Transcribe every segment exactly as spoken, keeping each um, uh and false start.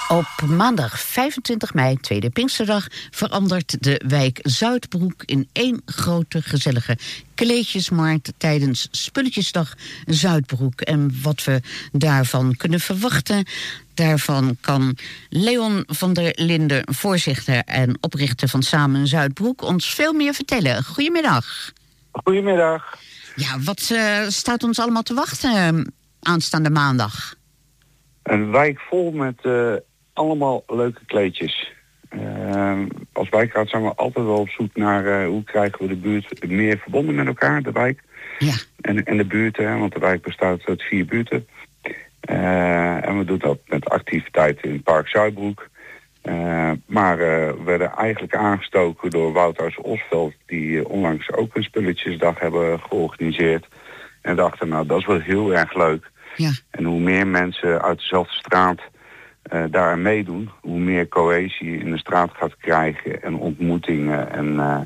Op maandag vijfentwintig mei, tweede Pinksterdag, verandert de wijk Zuidbroek in één grote gezellige kleedjesmarkt tijdens Spulletjesdag Zuidbroek. En wat we daarvan kunnen verwachten, daarvan kan Leon van der Linden, voorzitter en oprichter van Samen Zuidbroek, ons veel meer vertellen. Goedemiddag. Goedemiddag. Ja, wat uh, staat ons allemaal te wachten uh, aanstaande maandag? Een wijk vol met uh, allemaal leuke kleedjes. Uh, als wijkraad zijn we altijd wel op zoek naar uh, hoe krijgen we de buurt meer verbonden met elkaar, de wijk. Ja. En, en de buurten, want de wijk bestaat uit vier buurten. Uh, en we doen dat met activiteiten in het Park Zuidbroek. Uh, maar uh, we werden eigenlijk aangestoken door Wouthuis Osveld, die uh, onlangs ook een spulletjesdag hebben georganiseerd. En dachten, nou, dat is wel heel erg leuk. Ja. En hoe meer mensen uit dezelfde straat uh, daar meedoen, hoe meer cohesie in de straat gaat krijgen en ontmoetingen. En, uh,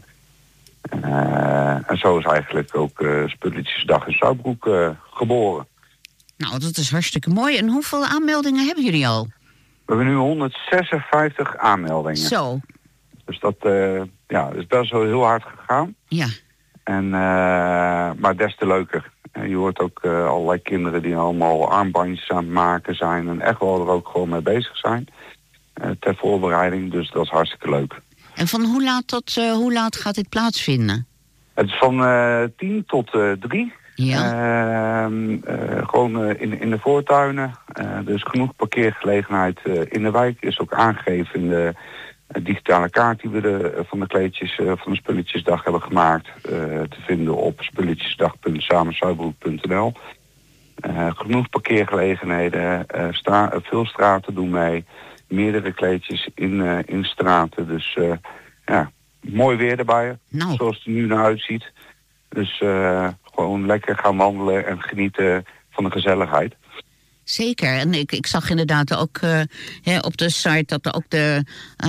uh, en zo is eigenlijk ook uh, Spulletjesdag in Zuidbroek uh, geboren. Nou, dat is hartstikke mooi. En hoeveel aanmeldingen hebben jullie al? We hebben nu honderdzesenvijftig aanmeldingen. Zo. Dus dat uh, ja, is best wel heel hard gegaan. Ja. En, uh, maar des te leuker. En je hoort ook uh, allerlei kinderen die allemaal armbandjes aan het maken zijn en echt wel er ook gewoon mee bezig zijn. Uh, ter voorbereiding, dus dat is hartstikke leuk. En van hoe laat tot uh, hoe laat gaat dit plaatsvinden? Het is van uh, tien tot uh, drie. Ja. Uh, uh, gewoon uh, in, in de voortuinen. Uh, dus genoeg parkeergelegenheid uh, in de wijk. Is ook aangegeven in de uh, digitale kaart die we de, uh, van de kleedjes uh, van de Spulletjesdag hebben gemaakt. Uh, te vinden op spulletjesdag punt samenzuidbroek punt n l. Uh, genoeg parkeergelegenheden. Uh, stra- uh, veel straten doen mee. Meerdere kleedjes in, uh, in straten. Dus uh, ja, mooi weer erbij. Nou. Zoals het er nu naar uitziet. Dus uh, gewoon lekker gaan wandelen en genieten van de gezelligheid. Zeker. En ik, ik zag inderdaad ook uh, hè, op de site dat er ook de